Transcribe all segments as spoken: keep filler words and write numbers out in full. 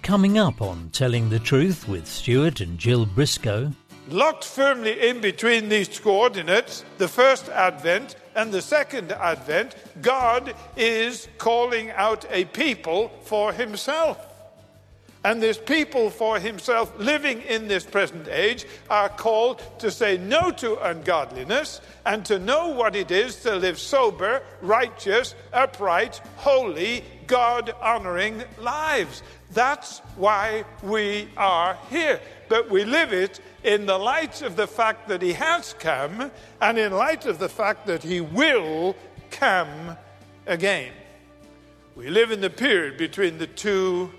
Coming up on Telling the Truth with Stuart and Jill Briscoe. Locked firmly in between these coordinates, the first advent and the second advent, God is calling out a people for himself. And this people for himself living in this present age are called to say no to ungodliness and to know what it is to live sober, righteous, upright, holy, God-honoring lives. That's why we are here. But we live it in the light of the fact that he has come and in light of the fact that he will come again. We live in the period between the two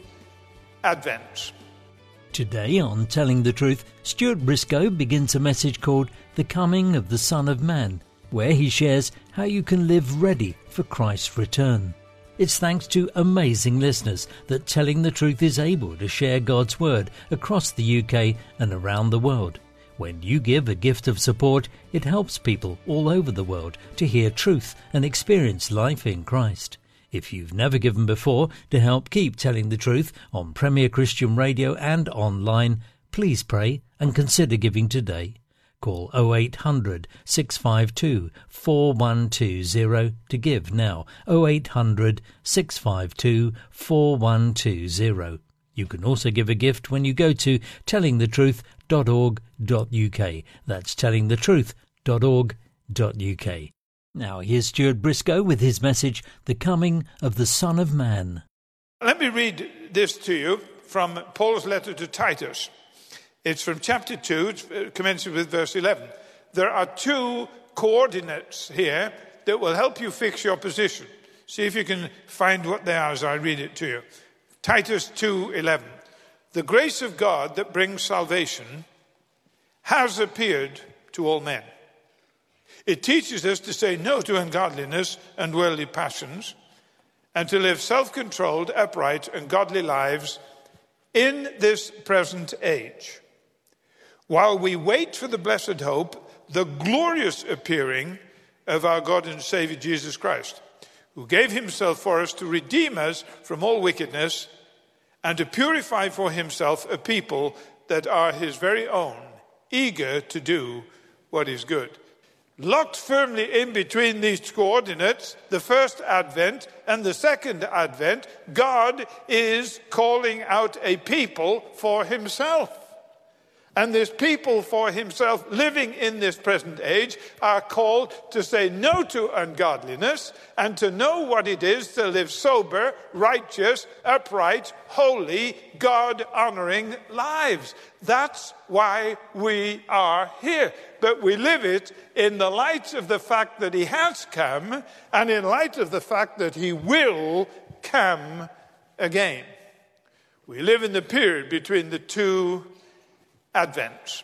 Advent. Today on Telling the Truth, Stuart Briscoe begins a message called The Coming of the Son of Man, where he shares how you can live ready for Christ's return. It's thanks to amazing listeners that Telling the Truth is able to share God's Word across the U K and around the world. When you give a gift of support, it helps people all over the world to hear truth and experience life in Christ. If you've never given before to help keep Telling the Truth on Premier Christian Radio and online, please pray and consider giving today. Call oh eight hundred, six five two, four one two zero to give now. oh eight hundred, six five two, four one two zero. You can also give a gift when you go to telling the truth dot org dot U K. That's telling the truth dot org dot U K. Now, here's Stuart Briscoe with his message, The Coming of the Son of Man. Let me read this to you from Paul's letter to Titus. It's from chapter two, commencing with verse eleven. There are two coordinates here that will help you fix your position. See if you can find what they are as I read it to you. Titus two eleven. The grace of God that brings salvation has appeared to all men. It teaches us to say no to ungodliness and worldly passions and to live self-controlled, upright, and godly lives in this present age, while we wait for the blessed hope, the glorious appearing of our God and Savior Jesus Christ, who gave himself for us to redeem us from all wickedness and to purify for himself a people that are his very own, eager to do what is good. Locked firmly in between these coordinates, the first advent and the second advent, God is calling out a people for himself. And this people for himself living in this present age are called to say no to ungodliness and to know what it is to live sober, righteous, upright, holy, God-honoring lives. That's why we are here. But we live it in the light of the fact that he has come and in light of the fact that he will come again. We live in the period between the two Advent.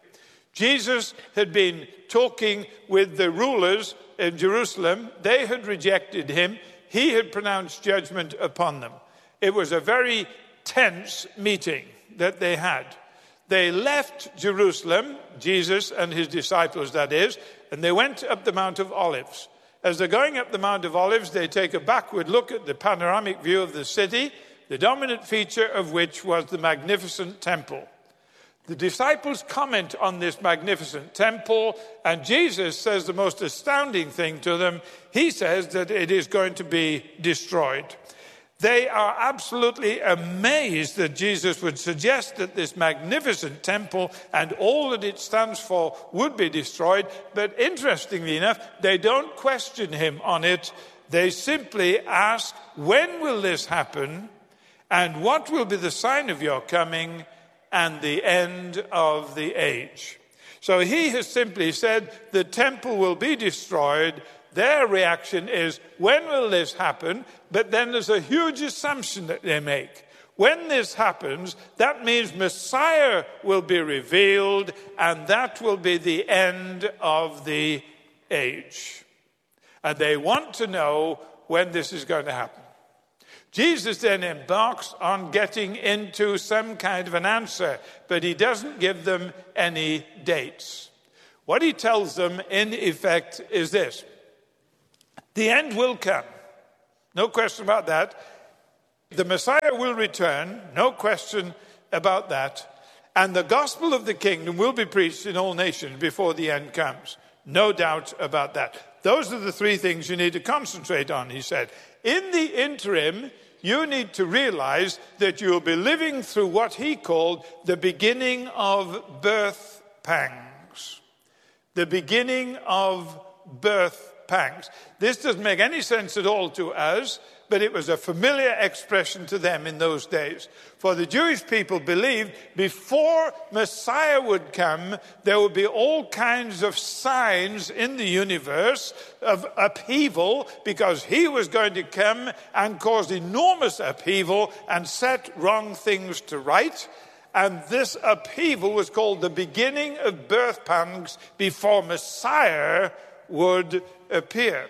Jesus had been talking with the rulers in Jerusalem. They had rejected him. He had pronounced judgment upon them. It was a very tense meeting that they had. They left Jerusalem, Jesus and his disciples, that is, and they went up the Mount of Olives. As they're going up the Mount of Olives, they take a backward look at the panoramic view of the city, the dominant feature of which was the magnificent temple. The disciples comment on this magnificent temple, and Jesus says the most astounding thing to them. He says that it is going to be destroyed. They are absolutely amazed that Jesus would suggest that this magnificent temple and all that it stands for would be destroyed. But interestingly enough, they don't question him on it. They simply ask, when will this happen? And what will be the sign of your coming and the end of the age? So he has simply said the temple will be destroyed. Their reaction is, when will this happen? But then there's a huge assumption that they make. When this happens, that means Messiah will be revealed, and that will be the end of the age. And they want to know when this is going to happen. Jesus then embarks on getting into some kind of an answer, but he doesn't give them any dates. What he tells them, in effect, is this. The end will come. No question about that. The Messiah will return, no question about that. And the gospel of the kingdom will be preached in all nations before the end comes. No doubt about that. Those are the three things you need to concentrate on, he said. In the interim, you need to realize that you'll be living through what he called the beginning of birth pangs. The beginning of birth pangs. This doesn't make any sense at all to us, but it was a familiar expression to them in those days. For the Jewish people believed before Messiah would come, there would be all kinds of signs in the universe of upheaval, because he was going to come and cause enormous upheaval and set wrong things to right. And this upheaval was called the beginning of birth pangs before Messiah would appear.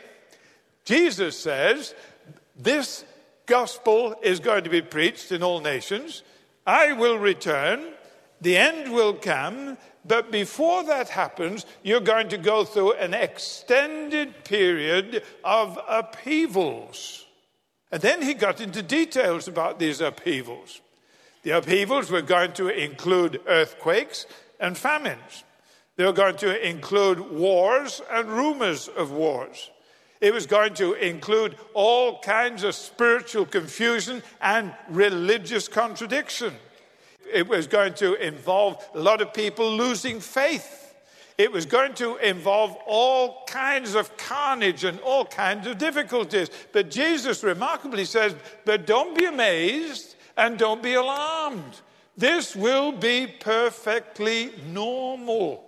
Jesus says, this gospel is going to be preached in all nations. I will return. The end will come. But before that happens, you're going to go through an extended period of upheavals. And then he got into details about these upheavals. The upheavals were going to include earthquakes and famines. They were going to include wars and rumors of wars. It was going to include all kinds of spiritual confusion and religious contradiction. It was going to involve a lot of people losing faith. It was going to involve all kinds of carnage and all kinds of difficulties. But Jesus remarkably says, but don't be amazed and don't be alarmed. This will be perfectly normal.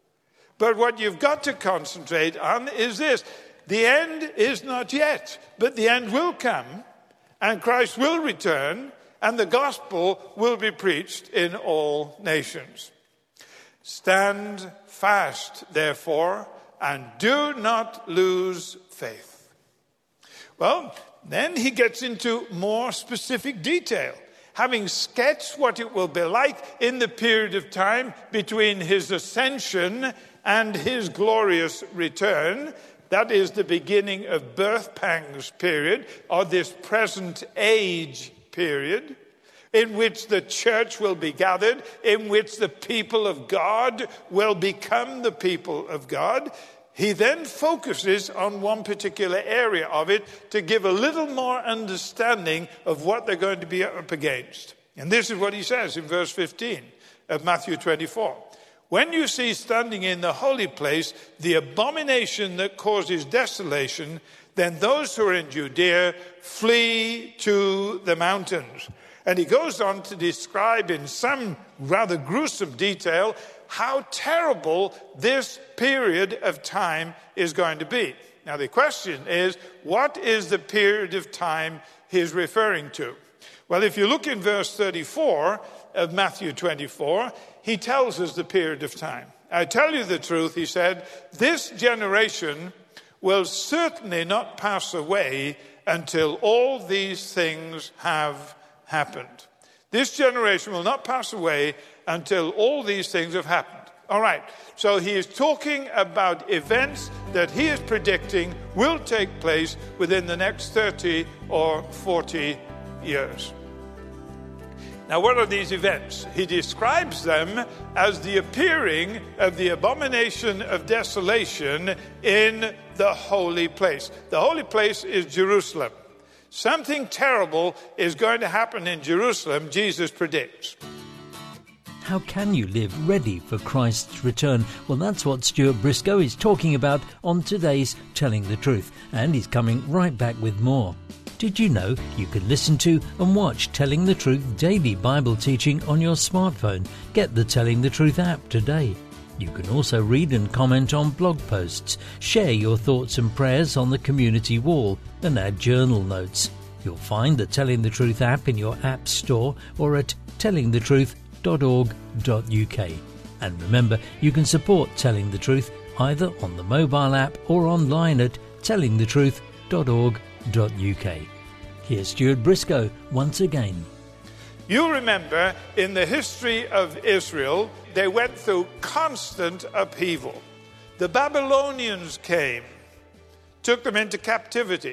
But what you've got to concentrate on is this. The end is not yet, but the end will come, and Christ will return, and the gospel will be preached in all nations. Stand fast, therefore, and do not lose faith. Well, then he gets into more specific detail. Having sketched what it will be like in the period of time between his ascension and his glorious return, that is the beginning of birth pangs period, or this present age period, in which the church will be gathered, in which the people of God will become the people of God. He then focuses on one particular area of it to give a little more understanding of what they're going to be up against. And this is what he says in verse fifteen of Matthew twenty-four. When you see standing in the holy place the abomination that causes desolation, then those who are in Judea flee to the mountains. And he goes on to describe in some rather gruesome detail how terrible this period of time is going to be. Now the question is, what is the period of time he's referring to? Well, if you look in verse thirty-four of Matthew twenty-four, he tells us the period of time. I tell you the truth, he said, this generation will certainly not pass away until all these things have happened. This generation will not pass away until all these things have happened. All right, so he is talking about events that he is predicting will take place within the next thirty or forty years. Now, what are these events? He describes them as the appearing of the abomination of desolation in the holy place. The holy place is Jerusalem. Something terrible is going to happen in Jerusalem, Jesus predicts. How can you live ready for Christ's return? Well, that's what Stuart Briscoe is talking about on today's Telling the Truth, and he's coming right back with more. Did you know you can listen to and watch Telling the Truth daily Bible teaching on your smartphone? Get the Telling the Truth app today. You can also read and comment on blog posts, share your thoughts and prayers on the community wall, and add journal notes. You'll find the Telling the Truth app in your app store or at telling the truth dot org dot U K. And remember, you can support Telling the Truth either on the mobile app or online at telling the truth dot org dot U K. Here's Stuart Briscoe once again. You remember in the history of Israel, they went through constant upheaval. The Babylonians came, took them into captivity.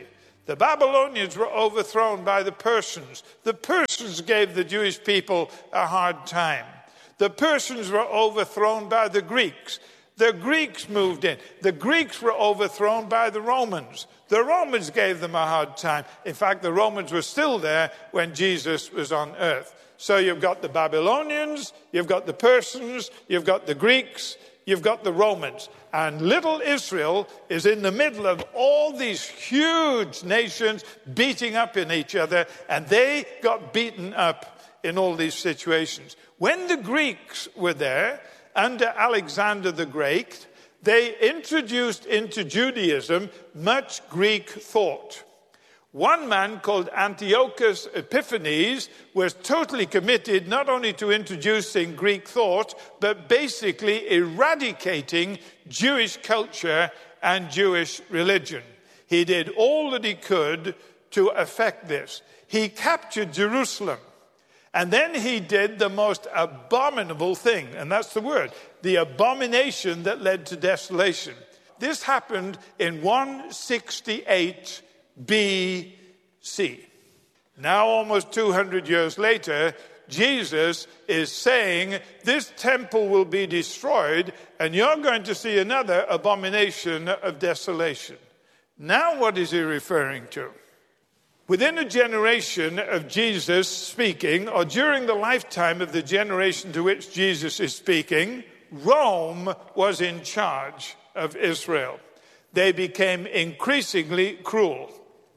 The Babylonians were overthrown by the Persians. The Persians gave the Jewish people a hard time. The Persians were overthrown by the Greeks. The Greeks moved in. The Greeks were overthrown by the Romans. The Romans gave them a hard time. In fact, the Romans were still there when Jesus was on earth. So you've got the Babylonians, you've got the Persians, you've got the Greeks, you've got the Romans. And little Israel is in the middle of all these huge nations beating up in each other, and they got beaten up in all these situations. When the Greeks were there, under Alexander the Great, they introduced into Judaism much Greek thought. One man called Antiochus Epiphanes was totally committed not only to introducing Greek thought, but basically eradicating Jewish culture and Jewish religion. He did all that he could to effect this. He captured Jerusalem. And then he did the most abominable thing, and that's the word, the abomination that led to desolation. This happened in one sixty-eight B C. Now, almost two hundred years later, Jesus is saying this temple will be destroyed, and you're going to see another abomination of desolation. Now, what is he referring to? Within a generation of Jesus speaking, or during the lifetime of the generation to which Jesus is speaking, Rome was in charge of Israel. They became increasingly cruel.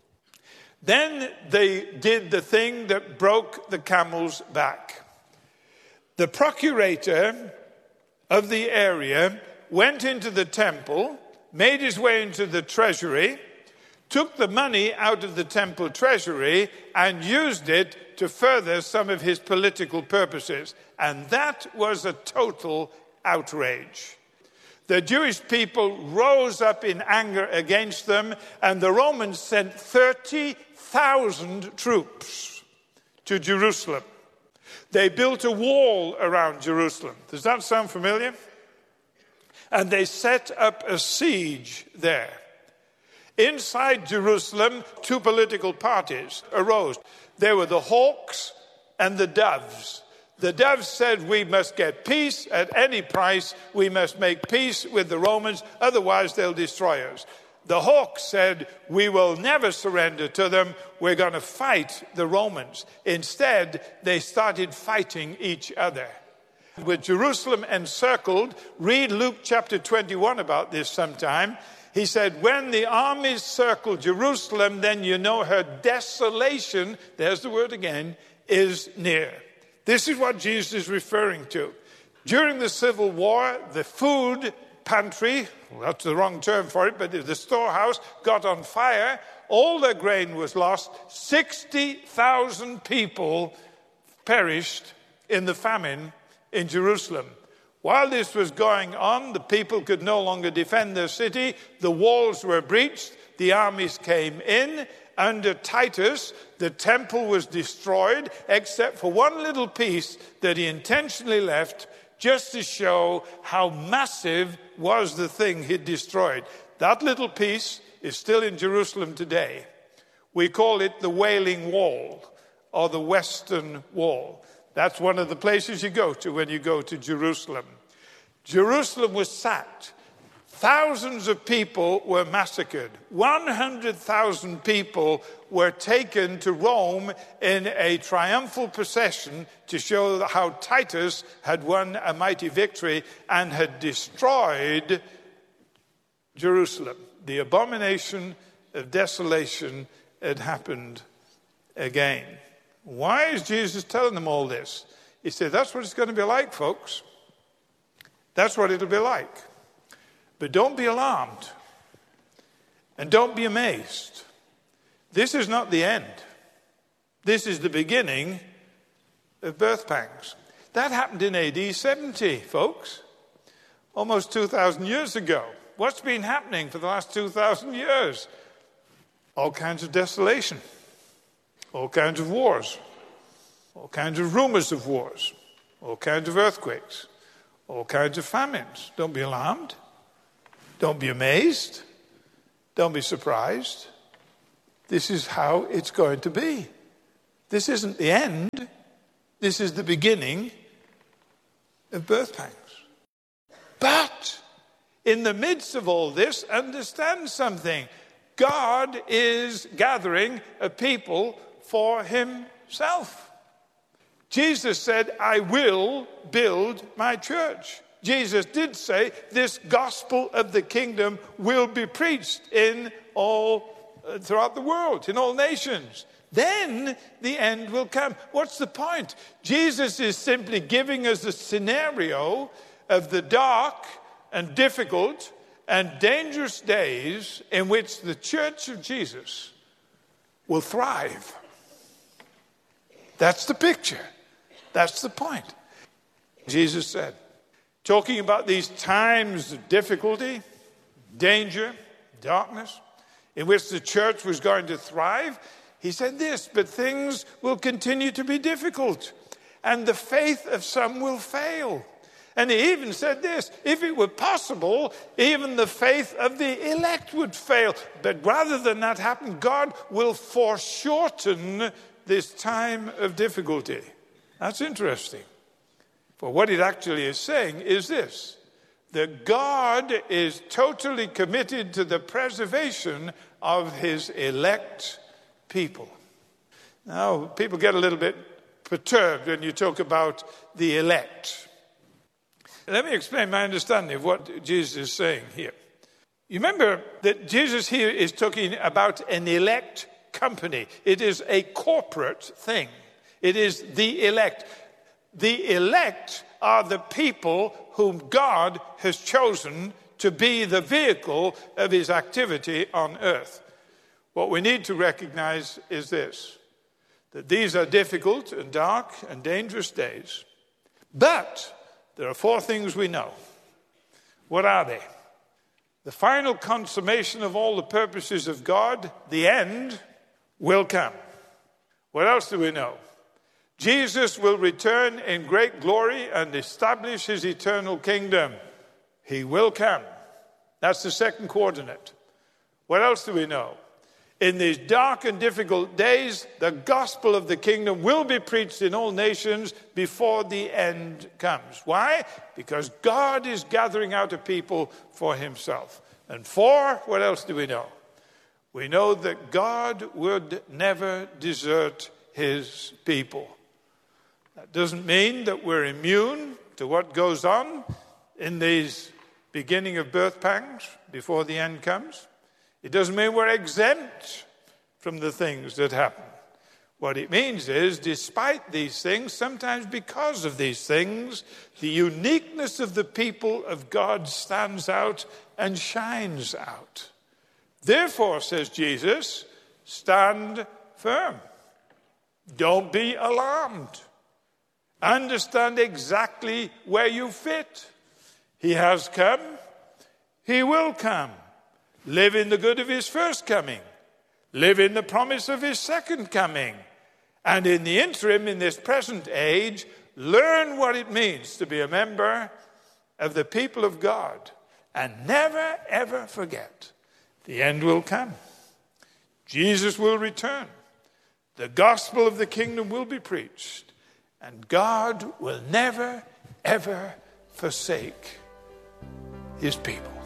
Then they did the thing that broke the camel's back. The procurator of the area went into the temple, made his way into the treasury, took the money out of the temple treasury and used it to further some of his political purposes. And that was a total outrage. The Jewish people rose up in anger against them, and the Romans sent thirty thousand troops to Jerusalem. They built a wall around Jerusalem. Does that sound familiar? And they set up a siege there. Inside Jerusalem, two political parties arose. There were the hawks and the doves. The doves said, we must get peace at any price. We must make peace with the Romans, otherwise they'll destroy us. The hawks said, we will never surrender to them. We're going to fight the Romans. Instead, they started fighting each other. With Jerusalem encircled, read Luke chapter twenty-one about this sometime. He said, when the armies circle Jerusalem, then you know her desolation, there's the word again, is near. This is what Jesus is referring to. During the Civil War, the food pantry, well, that's the wrong term for it, but the storehouse got on fire. All their grain was lost. sixty thousand people perished in the famine in Jerusalem. While this was going on, the people could no longer defend their city. The walls were breached. The armies came in. Under Titus, the temple was destroyed, except for one little piece that he intentionally left, just to show how massive was the thing he'd destroyed. That little piece is still in Jerusalem today. We call it the Wailing Wall, or the Western Wall. That's one of the places you go to when you go to Jerusalem. Jerusalem was sacked. Thousands of people were massacred. one hundred thousand people were taken to Rome in a triumphal procession to show how Titus had won a mighty victory and had destroyed Jerusalem. The abomination of desolation had happened again. Why is Jesus telling them all this? He said, that's what it's going to be like, folks. That's what it'll be like. But don't be alarmed. And don't be amazed. This is not the end. This is the beginning of birth pangs. That happened in A D seventy, folks. Almost two thousand years ago. What's been happening for the last two thousand years? All kinds of desolation. All kinds of wars, all kinds of rumors of wars, all kinds of earthquakes, all kinds of famines. Don't be alarmed. Don't be amazed. Don't be surprised. this is how it's going to be. This isn't the end. This is the beginning of birth pangs. But in the midst of all this, understand something. God is gathering a people for himself. Jesus said, I will build my church. Jesus did say, this gospel of the kingdom will be preached in all, uh, throughout the world, in all nations. Then the end will come. What's the point? Jesus is simply giving us a scenario of the dark and difficult and dangerous days in which the church of Jesus will thrive. That's the picture. That's the point. Jesus said, talking about these times of difficulty, danger, darkness, in which the church was going to thrive, he said this, but things will continue to be difficult, and the faith of some will fail. And he even said this, if it were possible, even the faith of the elect would fail. But rather than that happen, God will foreshorten this time of difficulty. That's interesting. For what it actually is saying is this, that God is totally committed to the preservation of his elect people. Now, people get a little bit perturbed when you talk about the elect. Let me explain my understanding of what Jesus is saying here. You remember that Jesus here is talking about an elect company. It is a corporate thing. It is the elect. The elect are the people whom God has chosen to be the vehicle of his activity on earth. What we need to recognize is this, that these are difficult and dark and dangerous days. But there are four things we know. What are they? The final consummation of all the purposes of God, the end, will come. What else do we know? Jesus will return in great glory and establish his eternal kingdom. He will come. That's the second coordinate. What else do we know? In these dark and difficult days, the gospel of the kingdom will be preached in all nations before the end comes. Why? Because God is gathering out a people for himself. And four, what else do we know? We know that God would never desert his people. That doesn't mean that we're immune to what goes on in these beginning of birth pangs before the end comes. It doesn't mean we're exempt from the things that happen. What it means is, despite these things, sometimes because of these things, the uniqueness of the people of God stands out and shines out. Therefore, says Jesus, stand firm. Don't be alarmed. Understand exactly where you fit. He has come. He will come. Live in the good of his first coming. Live in the promise of his second coming. And in the interim, in this present age, learn what it means to be a member of the people of God. And never, ever forget, the end will come. Jesus will return. The gospel of the kingdom will be preached. And God will never, ever forsake his people.